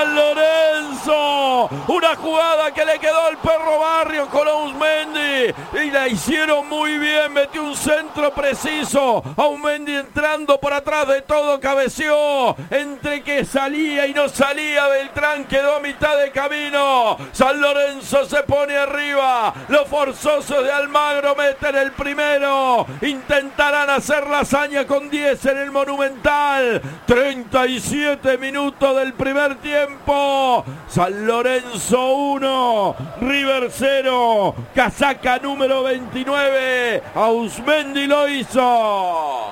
San Lorenzo. Una jugada que le quedó al Perro Barrios con Auzmendi y la hicieron muy bien. Metió un centro preciso. Auzmendi entrando por atrás de todo, cabeció. Entre que salía y no salía, Beltrán quedó a mitad de camino. San Lorenzo se pone arriba. Los forzosos de Almagro meten el primero. Intentarán hacer la hazaña con 10 en el Monumental. 37 minutos del primer tiempo. San Lorenzo 1, River 0. Casaca número 29. Auzmendi lo hizo.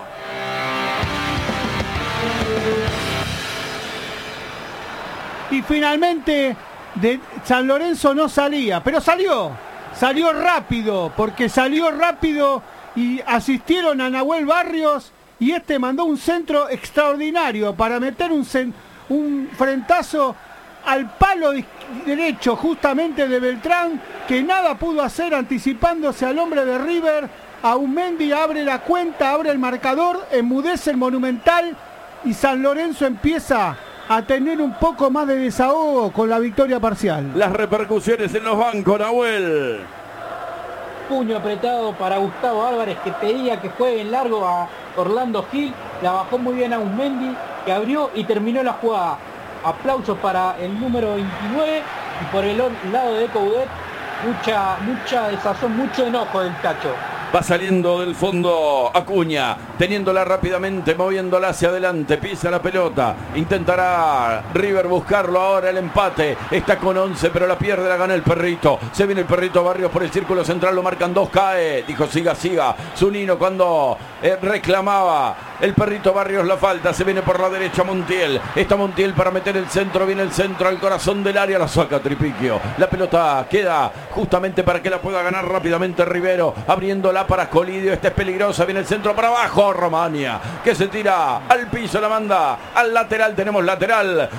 Y finalmente de San Lorenzo no salía, pero salió rápido, porque salió rápido y asistieron a Nahuel Barrios y este mandó un centro extraordinario para meter un frentazo al palo derecho justamente de Beltrán, que nada pudo hacer anticipándose al hombre de River. Auzmendi abre la cuenta, abre el marcador, enmudece el Monumental y San Lorenzo empieza a tener un poco más de desahogo con la victoria parcial. Las repercusiones en los bancos, Nahuel. Puño apretado para Gustavo Álvarez, que pedía que juegue en largo a Orlando Gil. La bajó muy bien a Auzmendi, que abrió y terminó la jugada. Aplausos para el número 29 y por el lado de Coudet mucha desazón, mucho enojo del Tacho. Va saliendo del fondo Acuña, teniéndola rápidamente, moviéndola hacia adelante, pisa la pelota, intentará River buscarlo ahora el empate, está con 11 pero la pierde, la gana el Perrito, se viene el Perrito Barrios por el círculo central, lo marcan 2, cae, dijo siga, Zunino cuando reclamaba el Perrito Barrios la falta, se viene por la derecha Montiel, está Montiel para meter el centro, viene el centro al corazón del área, la saca Tripiquio, la pelota queda justamente para que la pueda ganar rápidamente Rivero, abriéndola para Colidio, esta es peligrosa, viene el centro para abajo, Romania, que se tira al piso, la manda al lateral, tenemos lateral